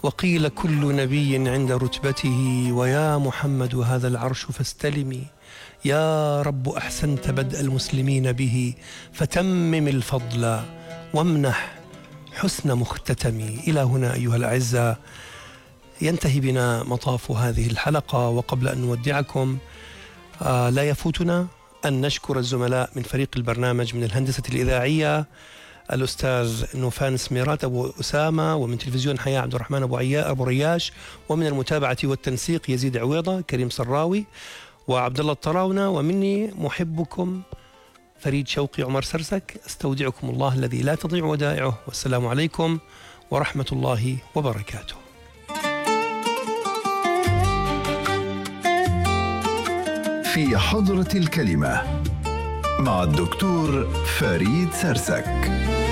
وقيل كل نبي عند رتبته، ويا محمد هذا العرش فاستلمي. يا رب أحسنت بدء المسلمين به، فتمم الفضل وامنح حسن مختتمي. إلى هنا أيها الأعزاء ينتهي بنا مطاف هذه الحلقة، وقبل أن نودعكم لا يفوتنا أن نشكر الزملاء من فريق البرنامج من الهندسة الإذاعية الأستاذ نوفان سميرات أبو أسامة، ومن تلفزيون حياة عبد الرحمن أبو رياش، ومن المتابعة والتنسيق يزيد عويضة، كريم سراوي، وعبد الله الطراونة، ومني محبكم فريد شوقي عمر سرسك. استودعكم الله الذي لا تضيع ودائعه، والسلام عليكم ورحمة الله وبركاته. في حضرة الكلمة مع الدكتور فريد سرسك.